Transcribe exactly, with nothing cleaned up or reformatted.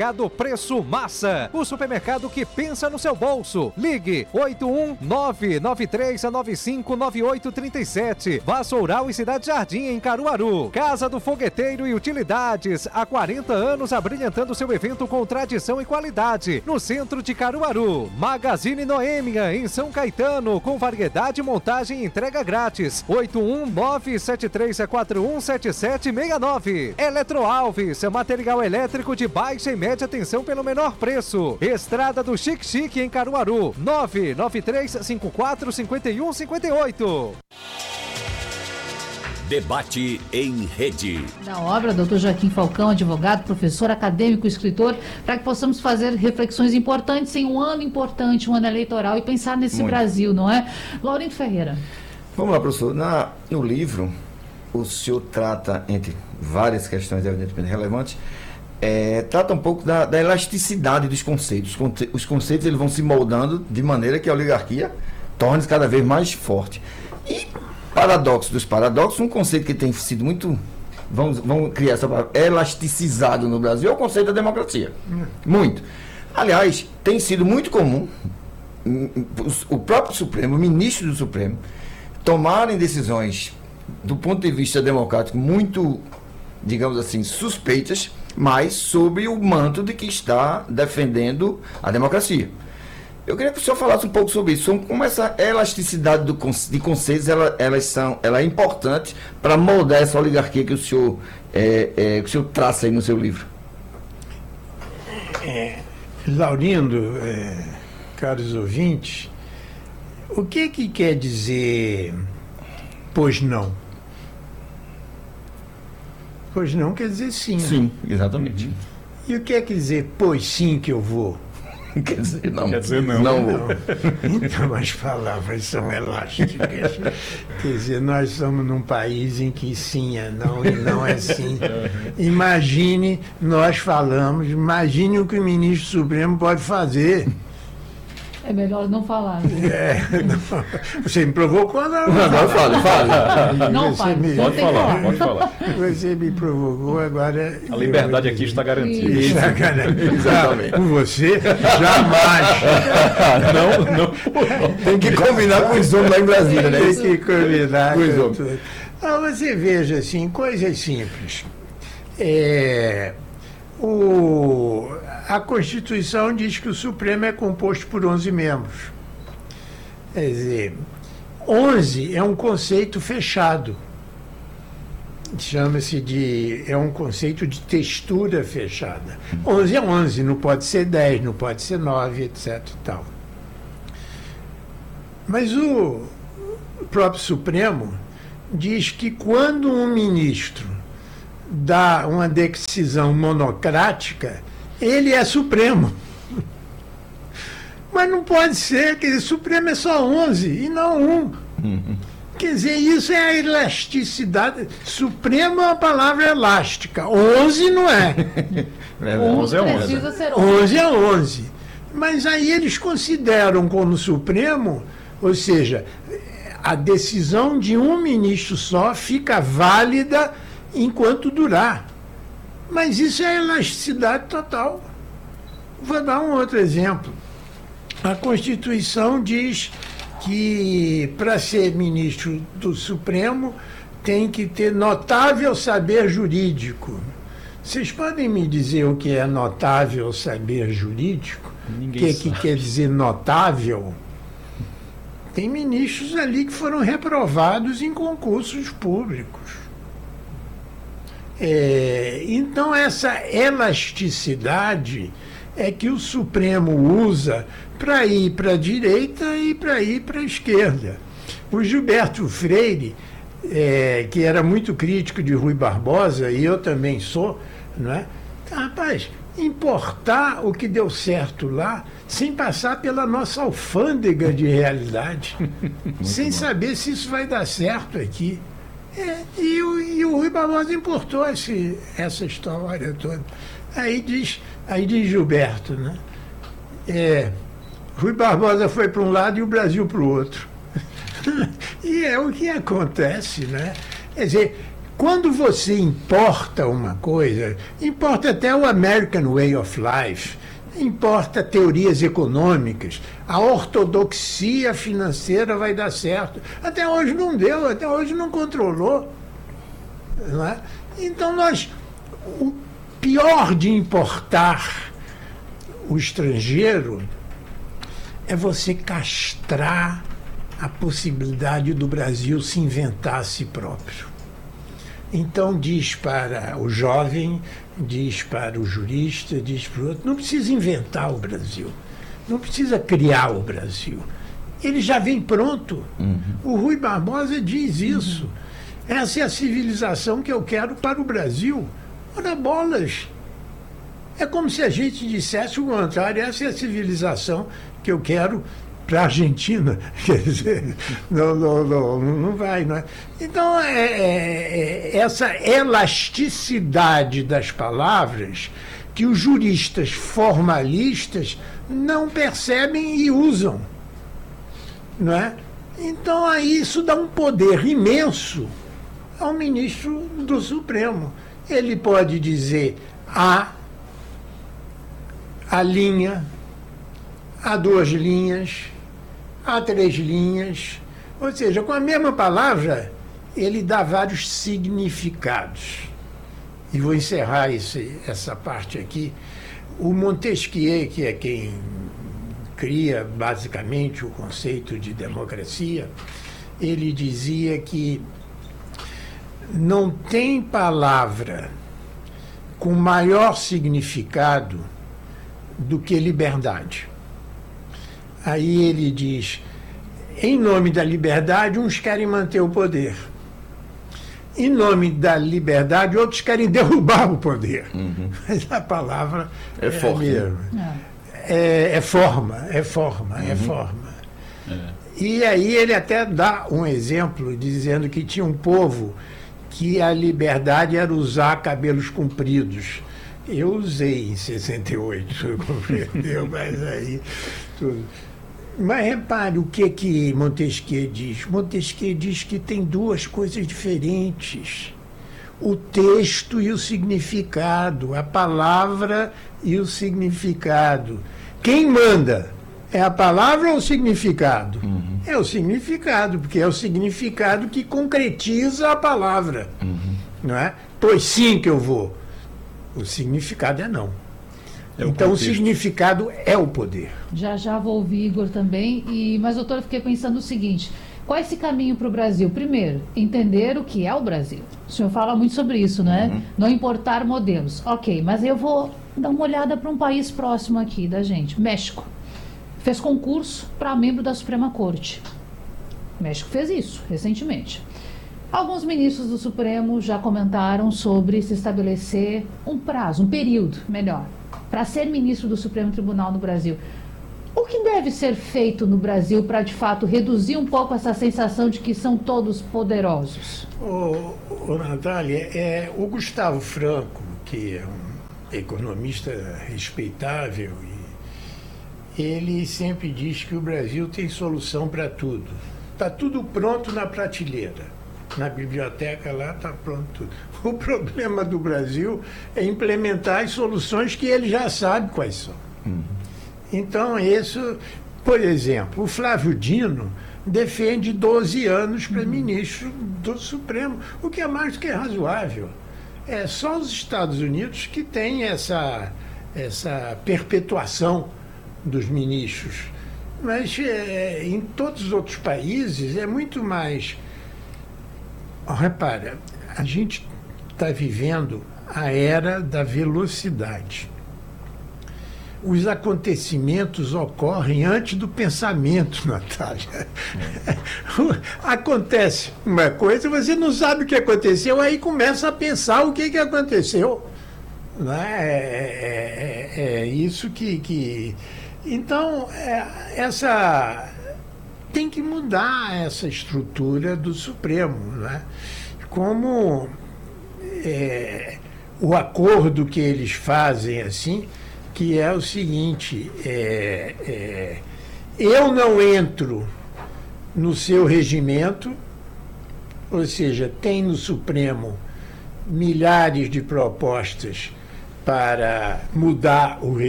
Supermercado Preço Massa, o supermercado que pensa no seu bolso. Ligue oito um nove nove três nove cinco nove oito três sete. Vassoural e Cidade Jardim, em Caruaru. Casa do Fogueteiro e Utilidades, há quarenta anos abrilhantando seu evento com tradição e qualidade. No centro de Caruaru. Magazine Noêmia, em São Caetano, com variedade, montagem e entrega grátis. oito um nove sete três quatro um sete sete seis nove. Eletroalves, material elétrico de baixa e média tensão pelo menor preço. Estrada do Chique Chique, em Caruaru. nove nove três cinco quatro cinco um cinco oito. Debate em rede. Da obra, doutor Joaquim Falcão, advogado, professor, acadêmico, escritor, para que possamos fazer reflexões importantes em um ano importante, um ano eleitoral, e pensar nesse Muito. Brasil, não é? Laurindo Ferreira. Vamos lá, professor. Na, no livro, o senhor trata, entre várias questões evidentemente relevantes, é, trata um pouco da, da elasticidade dos conceitos. Os conceitos eles vão se moldando de maneira que a oligarquia torne-se cada vez mais forte. E paradoxo dos paradoxos, um conceito que tem sido muito, vamos, vamos criar essa palavra, elasticizado no Brasil, é o conceito da democracia. Muito. Aliás, tem sido muito comum o próprio Supremo, o ministro do Supremo, tomarem decisões do ponto de vista democrático muito, digamos assim, suspeitas, mas sob o manto de que está defendendo a democracia. Eu queria que o senhor falasse um pouco sobre isso, como essa elasticidade do, de conceitos ela, elas são, ela é importante para moldar essa oligarquia que o senhor, é, é, que o senhor traça aí no seu livro. É, Laurindo, é, caros ouvintes, o que que quer dizer pois não? Pois não quer dizer sim. Sim, exatamente. E o que é que dizer pois sim que eu vou? Quer dizer não. Quer dizer não. Não, não. Então as palavras são elásticas. Quer dizer, nós somos num país em que sim é não e não é sim. Imagine, nós falamos, imagine o que o ministro Supremo pode fazer. É melhor não falar. É, não, você me provocou, não? Não, não, fale, fale. Não, pai, me, pode falar, pode falar. Você me provocou, agora... A liberdade eu, aqui está garantida. Está garantida. Exatamente. Com você, jamais. Não, não. Tem que combinar com os homens lá em Brasília, né? Tem que combinar com os com homens. tudo. Então, você veja, assim, coisas simples. É, o... A Constituição diz que o Supremo é composto por onze membros. Quer dizer, onze é um conceito fechado. Chama-se de... é um conceito de textura fechada. onze é onze, não pode ser dez, não pode ser nove, etc e tal. Mas o próprio Supremo diz que quando um ministro dá uma decisão monocrática, ele é Supremo. Mas não pode ser, que o Supremo é só onze e não um. Uhum. Quer dizer, isso é a elasticidade. Supremo é uma palavra elástica, onze não é. é onze é onze. Precisa ser onze. onze é onze. Mas aí eles consideram como Supremo, ou seja, a decisão de um ministro só fica válida enquanto durar. Mas isso é elasticidade total. Vou dar um outro exemplo. A Constituição diz que para ser ministro do Supremo tem que ter notável saber jurídico. Vocês podem me dizer o que é notável saber jurídico? O que, que quer dizer notável? Tem ministros ali que foram reprovados em concursos públicos. É, então, essa elasticidade é que o Supremo usa para ir para a direita e para ir para a esquerda. O Gilberto Freire, é, que era muito crítico de Rui Barbosa, e eu também sou, não é? Rapaz, importar o que deu certo lá sem passar pela nossa alfândega de realidade, sem bom. saber se isso vai dar certo aqui. É, e, o, e o Rui Barbosa importou esse, essa história toda. Aí diz, aí diz Gilberto, né? É, Rui Barbosa foi para um lado e o Brasil para o outro. E é o que acontece, né? Quer dizer, quando você importa uma coisa, importa até o American Way of Life, importa teorias econômicas, a ortodoxia financeira vai dar certo. Até hoje não deu, até hoje não controlou. Não é? Então, nós, o pior de importar o estrangeiro é você castrar a possibilidade do Brasil se inventar a si próprio. Então diz para o jovem, diz para o jurista, diz para o outro, não precisa inventar o Brasil, não precisa criar o Brasil. Ele já vem pronto. Uhum. O Rui Barbosa diz isso. Uhum. Essa é a civilização que eu quero para o Brasil. Ora, bolas. É como se a gente dissesse o contrário, essa é a civilização que eu quero para a Argentina. Quer dizer, não, não, não, não vai, não é? Então, é, é, é essa elasticidade das palavras que os juristas formalistas não percebem e usam, não é? Então, aí isso dá um poder imenso ao ministro do Supremo. Ele pode dizer A, a linha, há duas linhas, há três linhas, ou seja, com a mesma palavra, ele dá vários significados. E vou encerrar esse, essa parte aqui. O Montesquieu, que é quem cria basicamente o conceito de democracia, ele dizia que não tem palavra com maior significado do que liberdade. Aí ele diz, em nome da liberdade, uns querem manter o poder. Em nome da liberdade, outros querem derrubar o poder. Uhum. Mas a palavra é, é forte. Mesmo. É, é forma, é forma, uhum. é forma. É. E aí ele até dá um exemplo, dizendo que tinha um povo que a liberdade era usar cabelos compridos. Eu usei em sessenta e oito, compreendeu? Mas aí tudo. Mas repare o que que Montesquieu diz. Montesquieu diz que tem duas coisas diferentes: o texto e o significado, a palavra e o significado. Quem manda é a palavra ou o significado? Uhum. É o significado, porque é o significado que concretiza a palavra. Uhum. Não é? Pois sim que eu vou. O significado é não. É então o, o significado é o poder. Já já vou ouvir Igor também, e, mas doutor, eu fiquei pensando o seguinte, qual é esse caminho para o Brasil? Primeiro, entender o que é o Brasil. O senhor fala muito sobre isso, não é? Uhum. Não importar modelos. Ok, mas eu vou dar uma olhada para um país próximo aqui da gente, México. Fez concurso para membro da Suprema Corte. O México fez isso recentemente. Alguns ministros do Supremo já comentaram sobre se estabelecer um prazo, um período, melhor, para ser ministro do Supremo Tribunal no Brasil. O que deve ser feito no Brasil para, de fato, reduzir um pouco essa sensação de que são todos poderosos? Ô, ô Natália, é, o Gustavo Franco, que é um economista respeitável, e ele sempre diz que o Brasil tem solução para tudo. Está tudo pronto na prateleira. Na biblioteca lá está pronto tudo. O problema do Brasil é implementar as soluções que ele já sabe quais são. Uhum. Então, isso, por exemplo, o Flávio Dino defende doze anos para uhum. ministro do Supremo, o que é mais do que razoável. É só os Estados Unidos que têm essa, essa perpetuação dos ministros. Mas é, em todos os outros países é muito mais... Repara, a gente está vivendo a era da velocidade. Os acontecimentos ocorrem antes do pensamento, Natália. É. Acontece uma coisa, você não sabe o que aconteceu, aí começa a pensar o que, que aconteceu. Não é? É, é, é isso que... que... Então, é, essa... tem que mudar essa estrutura do Supremo, né? Como é, o acordo que eles fazem assim, que é o seguinte, é, é, eu não entro no seu regimento, ou seja, tem no Supremo milhares de propostas para mudar o